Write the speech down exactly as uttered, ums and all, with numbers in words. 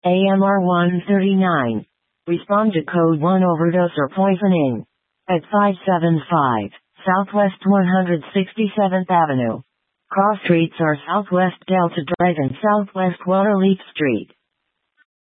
A M R one thirty-nine. Respond to code one overdose or poisoning. At five seven five, Southwest one hundred sixty-seventh Avenue. Cross streets are Southwest Delta Drive and Southwest Waterleaf Street.